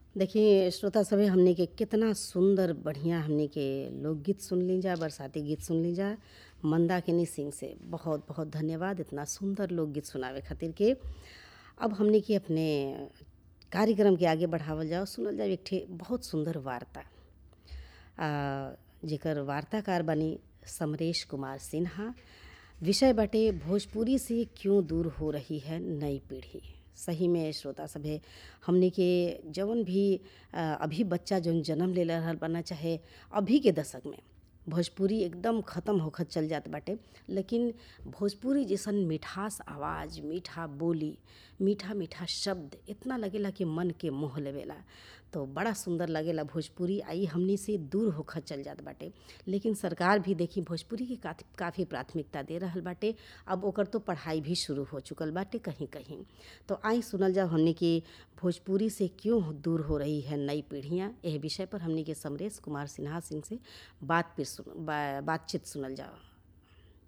देखिए श्रोता सभे हमने के कितना सुंदर बढ़िया हमने के लोकगीत सुन लीजा, बरसाती गीत सुन लीजा। मंदाकिनी सिंह से बहुत बहुत धन्यवाद इतना सुंदर लोकगीत सुनावे खातिर के। अब हमने के अपने कार्यक्रम के आगे बढ़ावल जाओ, सुनल जाओ एक ठे बहुत सुंदर वार्ता जेकर वार्ताकार बनी समरेश कुमार सिन्हा। विषय बाटे भोजपुरी से क्यों दूर हो रही है नई पीढ़ी। सही में श्रोता सभे हमने के जवन भी अभी बच्चा जौन जन्म ले रहल बना, चाहे अभी के दशक में भोजपुरी एकदम ख़त्म होखत चल जात बाटे, लेकिन भोजपुरी जैसन मिठास आवाज़, मीठा बोली, मीठा मीठा शब्द इतना लगेला कि मन के मोह लेवेला। तो बड़ा सुंदर लगेला भोजपुरी। आई हमनी से दूर होखत चल जात बाटे, लेकिन सरकार भी देखी भोजपुरी की काफ़ी प्राथमिकता दे रहल बाटे। अब ओकर तो पढ़ाई भी शुरू हो चुकल बाटे कहीं कहीं। तो आई सुनल जाओ हमने कि भोजपुरी से क्यों दूर हो रही है नई पीढ़ियाँ। यह विषय पर हमने के समरेश कुमार सिन्हा सिंह से बातचीत सुनल जाओ।